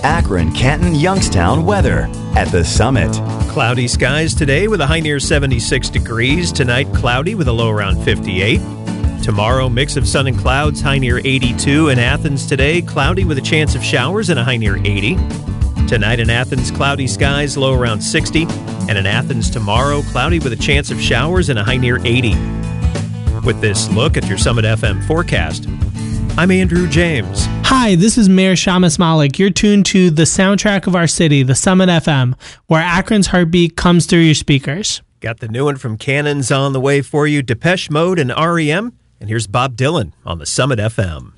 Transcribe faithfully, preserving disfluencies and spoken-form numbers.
Akron, Canton, Youngstown weather at the Summit. Cloudy skies today with a high near seventy-six degrees. Tonight, cloudy with a low around fifty-eight. Tomorrow, mix of sun and clouds, high near eighty-two. In Athens today, cloudy with a chance of showers and a high near eighty. Tonight in Athens, cloudy skies, low around sixty. And in Athens tomorrow, cloudy with a chance of showers and a high near eighty. With this look at your Summit F M forecast, I'm Andrew James. Hi, this is Mayor Shamus Malik. You're tuned to the soundtrack of our city, the Summit F M, where Akron's heartbeat comes through your speakers. Got the new one from Cannons on the way for you, Depeche Mode and R E M. And here's Bob Dylan on the Summit F M.